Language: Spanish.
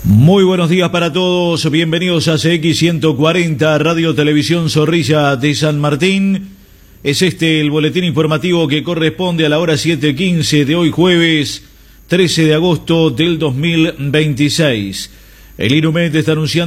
Muy buenos días para todos, bienvenidos a CX 140, Radio Televisión Zorrilla de San Martín. Es este el boletín informativo que corresponde a la hora 7:15 de hoy jueves 13 de agosto del 2026. El INUMED está anunciando